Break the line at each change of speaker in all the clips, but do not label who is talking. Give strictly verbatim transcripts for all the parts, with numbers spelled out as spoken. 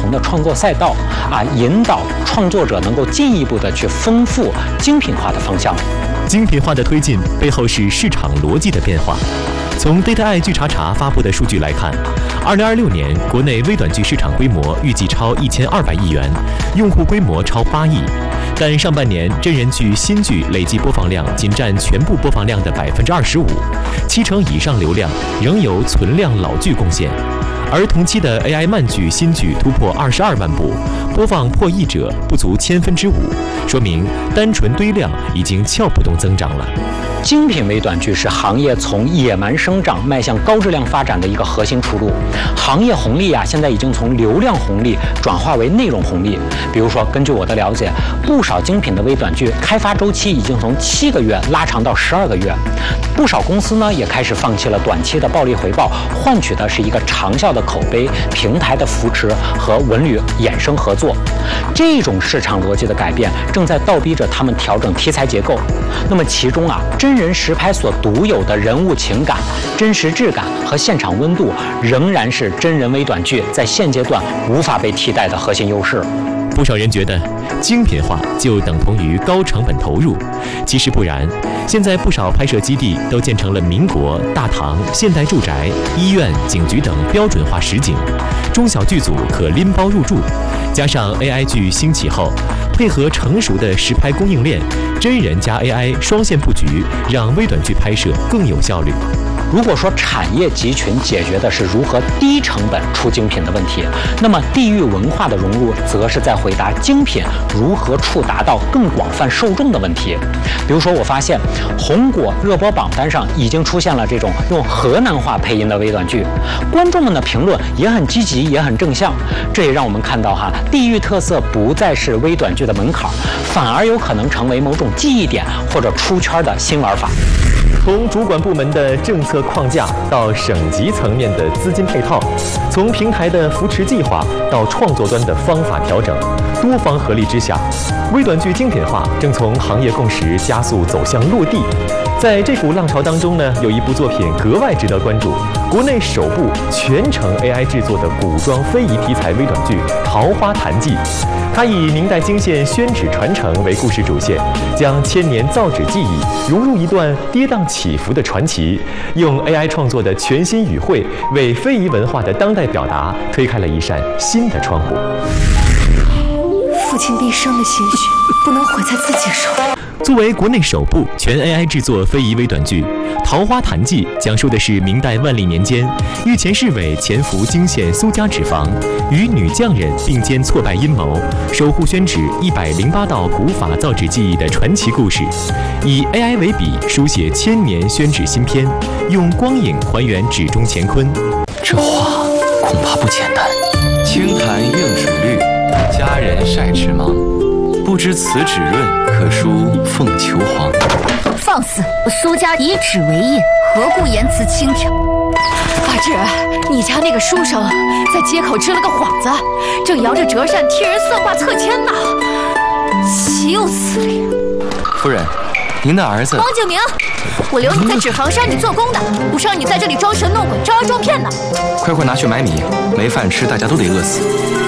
同的创作赛道啊，引导创作者能够进一步的去丰富精品化的方向。
精品化的推进背后是市场逻辑的变化。从 Data-i 据查查发布的数据来看，二零二六年国内微短剧市场规模预计超一千二百亿元，用户规模超八亿。但上半年真人剧新剧累计播放量仅占全部播放量的百分之二十五，七成以上流量仍由存量老剧贡献。而同期的 A I 慢剧新剧突破二十二万部，播放破亿者不足千分之五，说明单纯堆量已经撬不动增长了。
精品微短剧是行业从野蛮生长迈向高质量发展的一个核心出路。行业红利啊，现在已经从流量红利转化为内容红利。比如说，根据我的了解，不少精品的微短剧开发周期已经从七个月拉长到十二个月。不少公司呢也开始放弃了短期的暴利回报，换取的是一个长效的口碑、平台的扶持和文旅衍生合作。这种市场逻辑的改变正在倒逼着他们调整题材结构。那么其中啊，真人实拍所独有的人物情感、真实质感和现场温度，仍然是真人微短剧在现阶段无法被替代的核心优势。
不少人觉得精品化就等同于高成本投入，其实不然。现在不少拍摄基地都建成了民国、大唐、现代住宅、医院、警局等标准化实景，中小剧组可拎包入住。加上 A I 剧兴起后，配合成熟的实拍供应链，真人加 A I 双线布局，让微短剧拍摄更有效率。
如果说产业集群解决的是如何低成本出精品的问题，那么地域文化的融入则是在回答精品如何触达到更广泛受众的问题。比如说，我发现红果热播榜单上已经出现了这种用河南话配音的微短剧，观众们的评论也很积极，也很正向。这也让我们看到哈，地域特色不再是微短剧的门槛，反而有可能成为某种记忆点或者出圈的新玩法。
从主管部门的政策框架到省级层面的资金配套，从平台的扶持计划到创作端的方法调整，多方合力之下，微短剧精品化正从行业共识加速走向落地。在这股浪潮当中呢，有一部作品格外值得关注，国内首部全程 A I 制作的古装非遗题材微短剧《桃花潭记》。它以明代经线宣纸传承为故事主线，将千年造纸技艺融入一段跌宕起伏的传奇，用 A I 创作的全新语汇，为非遗文化的当代表达推开了一扇新的窗户。
父亲毕生的心血不能毁在自己手里。
作为国内首部全 A I 制作非遗微短剧《桃花潭记》，讲述的是明代万历年间，御前侍卫潜伏泾县苏家纸坊，与女匠人并肩挫败阴谋，守护宣纸一百零八道古法造纸技艺的传奇故事。以 A I 为笔，书写千年宣纸新篇，用光影还原纸中乾坤。
这话恐怕不简单。清潭映纸绿，佳人晒纸芒。不知此纸润，可书凤求凰。
放肆！我苏家以纸为业，何故言辞轻佻？
阿志，你家那个书生在街口支了个幌子，正摇着折扇替人算卦测签呢，岂有此理！
夫人，您的儿子
王景明，我留你在纸房山里做工的，不是让你在这里装神弄鬼、招摇撞骗的。
快快拿去买米，没饭吃，大家都得饿死。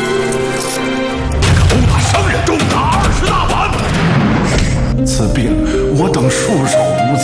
手把生人重打二十大板，此病我等束手无策。